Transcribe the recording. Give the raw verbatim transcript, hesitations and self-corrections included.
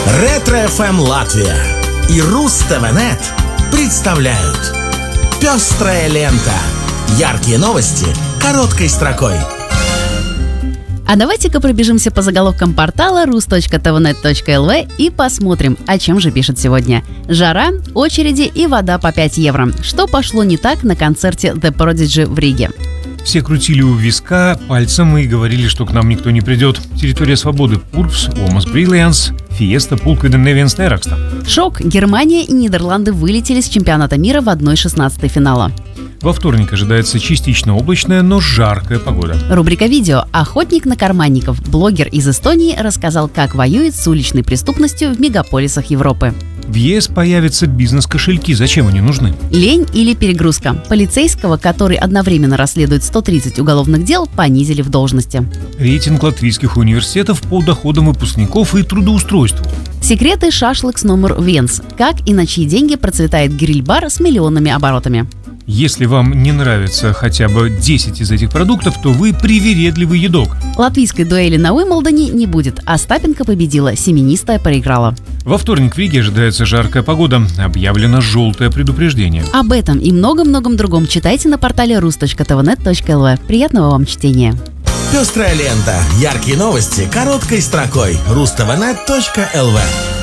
Ретро-эф эм Латвия и Руз-ТВ.нет представляют «Пестрая лента». Яркие новости короткой строкой. А давайте-ка пробежимся по заголовкам портала рус точка тэ вэ нет точка эл ви и посмотрим, о чем же пишет сегодня. Жара, очереди и вода по пять евро. Что пошло не так на концерте The Prodigy в Риге? Все крутили у виска пальцем и говорили, что к нам никто не придет. Территория свободы Пурпс, Омас Бриллианс, Фиеста, Пулквиден Невиенс Неракста. Шок. Германия и Нидерланды вылетели с чемпионата мира в одна шестнадцатая финала. Во вторник ожидается частично облачная, но жаркая погода. Рубрика «Видео». Охотник на карманников. Блогер из Эстонии рассказал, как воюет с уличной преступностью в мегаполисах Европы. В ЕС появятся бизнес-кошельки. Зачем они нужны? Лень или перегрузка. Полицейского, который одновременно расследует сто тридцать уголовных дел, понизили в должности. Рейтинг латвийских университетов по доходам выпускников и трудоустройству. Секреты шашлык номер Венс. Как и на чьи деньги процветает гриль-бар с миллионными оборотами. Если вам не нравится хотя бы десять из этих продуктов, то вы привередливый едок. Латвийской дуэли на Уимблдоне не будет. Остапенко победила, семенистая проиграла. Во вторник в Риге ожидается жаркая погода. Объявлено желтое предупреждение. Об этом и многом-многом другом читайте на портале рус точка тэ вэ нет точка эл ви. Приятного вам чтения. «Пестрая лента». Яркие новости короткой строкой. рус точка тэ вэ нет точка эл ви.